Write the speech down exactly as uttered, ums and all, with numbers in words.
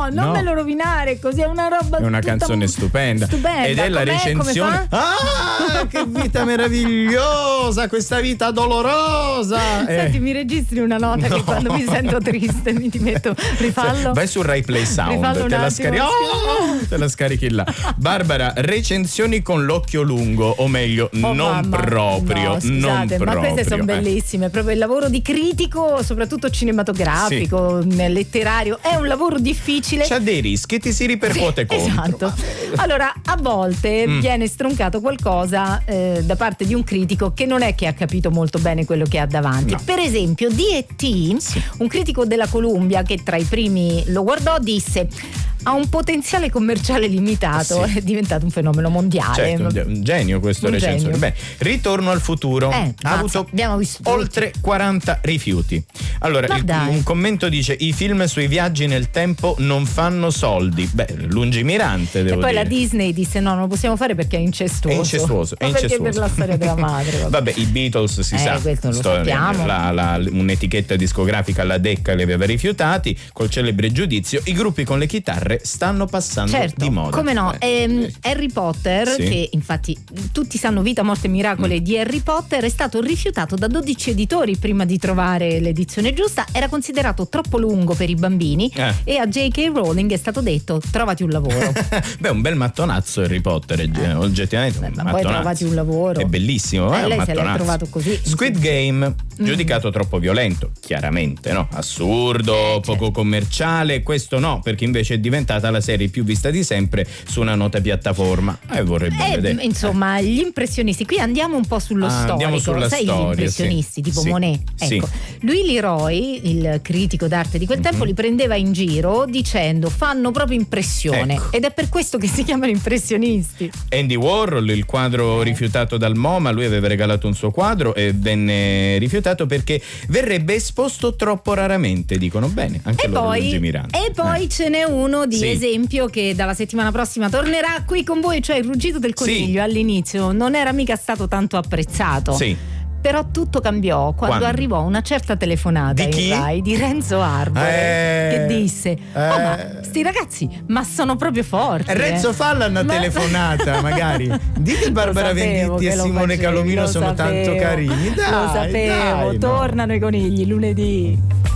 non no. me lo rovinare, così è una roba. È una canzone stupenda. stupenda. Ed è la Com'è? recensione. Ah, che vita meravigliosa, questa vita dolorosa. Senti, Eh. mi registri una nota No. che quando mi sento triste mi ti metto. Rifallo. Vai su Rai Play Sound, Rifallo un te la, attimo, scari- oh, te la scarichi là. Barbara, recensioni con l'occhio lungo, o meglio, Oh, non mamma, proprio. no, scusate, non ma proprio, queste sono eh. bellissime. Proprio il lavoro di critico, soprattutto cinematografico, letterario, è un lavoro difficile. C'ha dei rischi, ti si ripercuote Sì, contro. esatto. Allora, a volte Mm. viene stroncato qualcosa eh, da parte di un critico che non è che ha capito molto bene quello che ha davanti. No. Per esempio, D e T, Sì. un critico della Columbia che tra i primi lo guardò, disse: ha un potenziale commerciale limitato, Sì. è diventato un fenomeno mondiale. Certo, un, ge- un genio questo Un recensore. genio. Beh, Ritorno al futuro Eh, ha mazza, avuto abbiamo visto oltre quaranta rifiuti. Allora, Ma il- dai. un commento dice: i film sui viaggi nel tempo non fanno soldi. Beh, lungimirante, E devo poi dire. la Disney disse: no, non lo possiamo fare perché è incestuoso. È incestuoso, è Ma perché incestuoso. per la storia della madre. Vabbè. Vabbè, i Beatles si Eh, sa, questo lo storia- sappiamo. la- la- un'etichetta discografica, la Decca, li aveva rifiutati col celebre giudizio. I gruppi con le chitarre stanno passando Certo, di moda. come no. Eh, Ehm, eh, Harry Potter, Sì. che infatti tutti sanno Vita, Morte e Miracoli Mm. di Harry Potter, è stato rifiutato da dodici editori prima di trovare l'edizione giusta. Era considerato troppo lungo per i bambini Eh. e a J K. Rowling è stato detto: trovati un lavoro. Beh, un bel mattonazzo Harry Potter, è ge- oggettivamente un Beh, ma mattonazzo. poi trovati un lavoro. È bellissimo, Eh, è un lei se l'è mattonazzo. trovato così. Squid Game, giudicato troppo violento, chiaramente, no? Assurdo, Eh, poco certo. commerciale. Questo no, perché invece è diventata la serie più vista di sempre su una nota piattaforma. E eh, vorrebbe Eh, vedere. insomma, gli impressionisti, qui andiamo un po' sullo Ah, storico, andiamo sulla sai, storia, gli impressionisti sì. tipo Sì. Monet, Sì. ecco. Louis Leroy, il critico d'arte di quel tempo, Mhm. li prendeva in giro dicendo: fanno proprio impressione, Ecco. ed è per questo che si chiamano impressionisti. Andy Warhol, il quadro rifiutato dal MoMA, lui aveva regalato un suo quadro e venne rifiutato perché verrebbe esposto troppo raramente, dicono. Bene, anche E loro poi, lungimiranti. e poi Eh. ce n'è uno di Sì. esempio che dalla settimana prossima tornerà qui con voi, cioè il ruggito del coniglio. All'inizio non era mica stato tanto apprezzato. Sì. Però tutto cambiò quando, Quando? arrivò una certa telefonata Di chi? in Rai di Renzo Arbore, Eh, che disse: eh. oh, ma sti ragazzi, ma sono proprio forti. Renzo eh." Falla una Ma- telefonata, magari. Dite Barbara Lo sapevo Venditti e che lo Simone facevi, Calomino lo sono tanto sapevo, carini. Dai, lo sapevo, dai, no. tornano i conigli lunedì.